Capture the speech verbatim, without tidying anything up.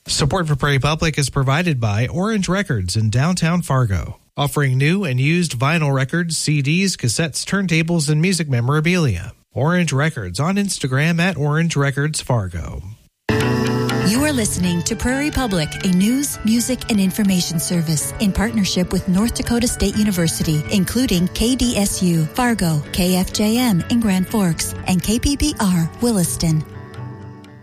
Support for Prairie Public is provided by Orange Records in downtown Fargo, offering new and used vinyl records, C Ds, cassettes, turntables, and music memorabilia. Orange Records on Instagram at Orange Records Fargo. You are listening to Prairie Public, a news, music, and information service in partnership with North Dakota State University, including K D S U, Fargo, K F J M in Grand Forks, and K P B R, Williston.